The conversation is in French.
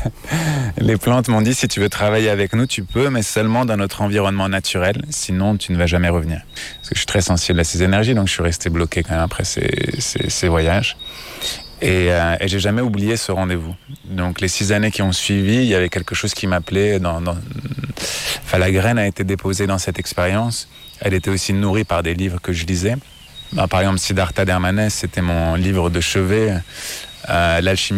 Les plantes m'ont dit, si tu veux travailler avec nous, tu peux, mais seulement dans notre environnement naturel. Sinon, tu ne vas jamais revenir. Parce que je suis très sensible à ces énergies, donc je suis resté bloqué quand même après ces voyages. Et j'ai jamais oublié ce rendez-vous. Donc les 6 années qui ont suivi, il y avait quelque chose qui m'appelait. Enfin, la graine a été déposée dans cette expérience. Elle était aussi nourrie par des livres que je lisais. Par exemple, Siddhartha Dermanès, c'était mon livre de chevet. L'alchimie